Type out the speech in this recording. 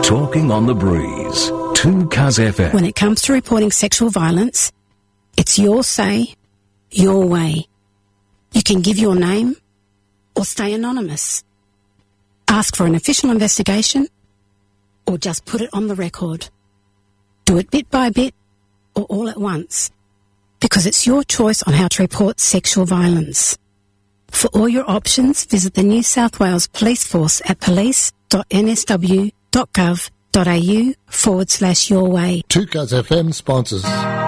Talking on the Breeze. 2Cuz FM. When it comes to reporting sexual violence, it's your say, your way. You can give your name or stay anonymous. Ask for an official investigation or just put it on the record. Do it bit by bit or all at once, because it's your choice on how to report sexual violence. For all your options, visit the New South Wales Police Force at police.nsw.gov.au/your way. 2Cuz FM sponsors